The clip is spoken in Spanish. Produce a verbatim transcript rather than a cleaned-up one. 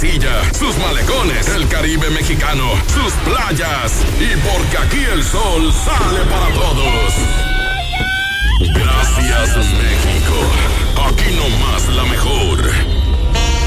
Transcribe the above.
Pasilla, sus malecones, el Caribe mexicano, sus playas y porque aquí el sol sale para todos.